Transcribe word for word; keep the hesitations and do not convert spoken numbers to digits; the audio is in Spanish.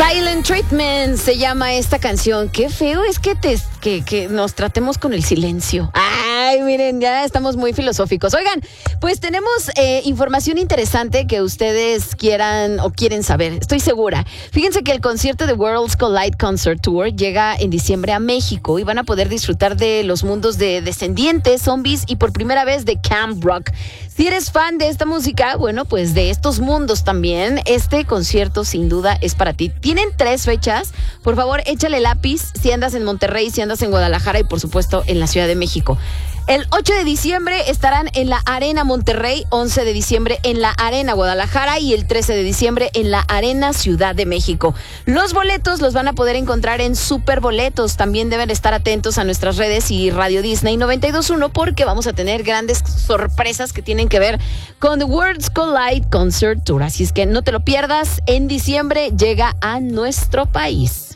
Silent Treatment se llama esta canción. Qué feo es que, te, que, que nos tratemos con el silencio. Ay, miren, ya estamos muy filosóficos. Oigan, pues tenemos eh, información interesante que ustedes quieran o quieren saber. Estoy segura. Fíjense que el concierto de Worlds Collide Concert Tour llega en diciembre a México y van a poder disfrutar de los mundos de Descendientes, Zombies y por primera vez de Camp Rock. Si eres fan de esta música, bueno, pues de estos mundos también, este concierto sin duda es para ti. Tienen tres fechas. Por favor, échale lápiz si andas en Monterrey, si andas en Guadalajara y por supuesto en la Ciudad de México. El ocho de diciembre estarán en la Arena Monterrey, once de diciembre en la Arena Guadalajara y el trece de diciembre en la Arena Ciudad de México. Los boletos los van a poder encontrar en Superboletos. También deben estar atentos a nuestras redes y Radio Disney noventa y dos punto uno porque vamos a tener grandes sorpresas que tienen que ver con The Worlds Collide Concert Tour. Así es que no te lo pierdas. En diciembre llega a nuestro país.